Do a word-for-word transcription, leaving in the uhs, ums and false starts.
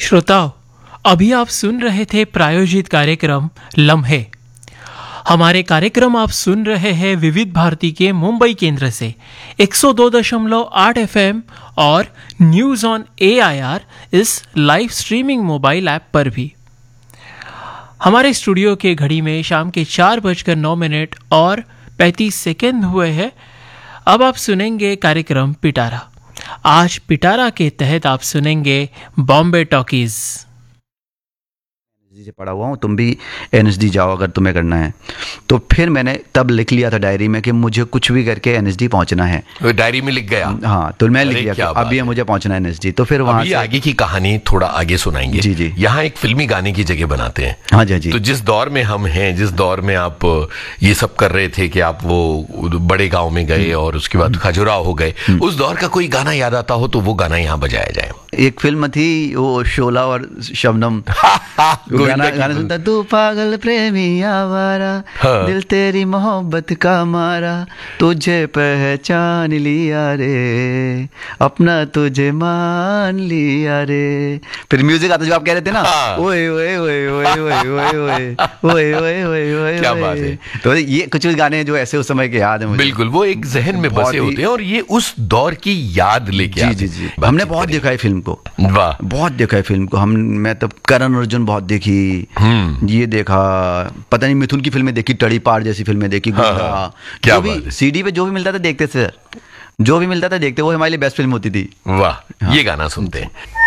श्रोताओं, अभी आप सुन रहे थे प्रायोजित कार्यक्रम लम्हे। हमारे कार्यक्रम आप सुन रहे हैं विविध भारती के मुंबई केंद्र से एक सौ दो दशमलव आठ एफएम और न्यूज ऑन एआईआर इस लाइव स्ट्रीमिंग मोबाइल ऐप पर भी। हमारे स्टूडियो के घड़ी में शाम के चार बजकर नौ मिनट और पैंतीस सेकेंड हुए हैं। अब आप सुनेंगे कार्यक्रम पिटारा। आज पिटारा के तहत आप सुनेंगे बॉम्बे टॉकीज। से पढ़ा हुआ हूँ, तुम भी एनएसडी जाओ अगर तुम्हें करना है। तो फिर मैंने तब लिख लिया था डायरी में कि मुझे कुछ भी करके एनएसडी पहुंचना है। तो डायरी में लिख गया? हाँ, तो मैं लिख लिया अभी मुझे पहुंचना है एनएसडी। तो फिर वहाँ से आगे की कहानी थोड़ा आगे सुनाएंगे। जी जी। यहाँ एक फिल्मी गाने की जगह बनाते हैं। हाँ जी जी। तो जिस दौर में हम हैं, जिस दौर में आप ये सब कर रहे थे कि आप वो बड़े गाँव में गए और उसके बाद खजुराहो हो गए, उस दौर का कोई गाना याद आता हो तो वो गाना यहाँ बजाया जाए। एक फिल्म थी वो शोला और शबनम, गाना गाना सुनता, तू पागल प्रेमी आवारा, हाँ। दिल तेरी मोहब्बत का मारा, तुझे पहचान लिया रे, अपना तुझे मान लिया रे। फिर म्यूजिक आता जो आप कह रहे थे ना, ओए ओए ओए ओए ओए ओए ओए ओए ओए ओए, क्या बात है। तो ये कुछ गाने जो ऐसे उस समय के याद है मुझे। बिल्कुल, वो एक जहन में बसे होते हैं और ये उस दौर की याद लेके आते हैं। जी जी। हमने बहुत देखा है फिल्म को, वाह, बहुत देखा है फिल्म को। हम मैं तो करण अर्जुन बहुत देखी, ये देखा, पता नहीं मिथुन की फिल्में देखी, टड़ी पार जैसी फिल्में देखी। हाँ, हाँ, क्या भी सीडी पे जो भी मिलता था देखते थे, जो भी मिलता था देखते, वो हमारे लिए बेस्ट फिल्म होती थी। वाह, हाँ। ये गाना सुनते हैं।